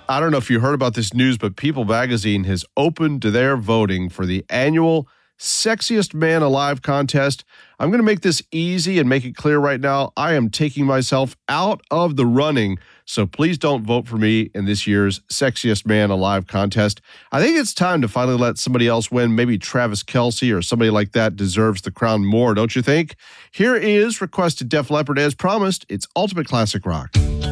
I don't know if you heard about this news, but People Magazine has opened their voting for the annual Sexiest Man Alive contest. I'm going to make this easy and make it clear right now. I am taking myself out of the running, so please don't vote for me in this year's Sexiest Man Alive contest. I think it's time to finally let somebody else win. Maybe Travis Kelce or somebody like that deserves the crown more, don't you think? Here is Requested Def Leppard as promised. It's Ultimate Classic Rock.